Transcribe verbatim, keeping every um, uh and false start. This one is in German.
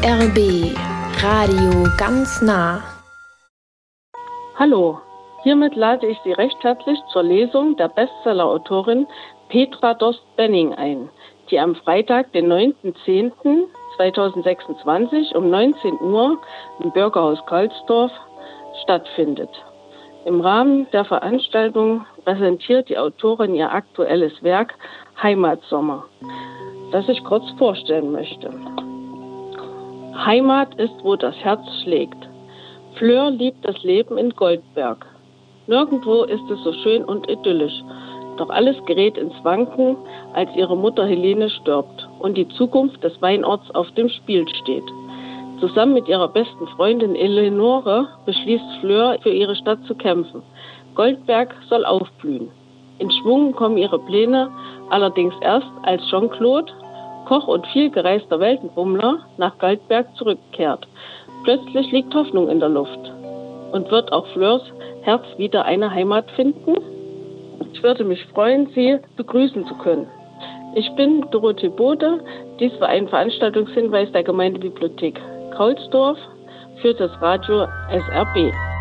R B Radio ganz nah. Hallo, hiermit lade ich Sie recht herzlich zur Lesung der Bestseller-Autorin Petra Dost-Benning ein, die am Freitag, den neunten zehnten zweitausendsechsundzwanzig um neunzehn Uhr im Bürgerhaus Karlsdorf stattfindet. Im Rahmen der Veranstaltung präsentiert die Autorin ihr aktuelles Werk Heimatsommer, das ich kurz vorstellen möchte. Heimat ist, wo das Herz schlägt. Fleur liebt das Leben in Goldberg. Nirgendwo ist es so schön und idyllisch. Doch alles gerät ins Wanken, als ihre Mutter Helene stirbt und die Zukunft des Weinorts auf dem Spiel steht. Zusammen mit ihrer besten Freundin Eleonore beschließt Fleur, für ihre Stadt zu kämpfen. Goldberg soll aufblühen. In Schwung kommen ihre Pläne allerdings erst, als Jean-Claude, Koch und vielgereister Weltenbummler, nach Goldberg zurückkehrt. Plötzlich liegt Hoffnung in der Luft. Und wird auch Fleurs Herz wieder eine Heimat finden? Ich würde mich freuen, Sie begrüßen zu können. Ich bin Dorothee Bode. Dies war ein Veranstaltungshinweis der Gemeindebibliothek Kaulsdorf für das Radio S R B.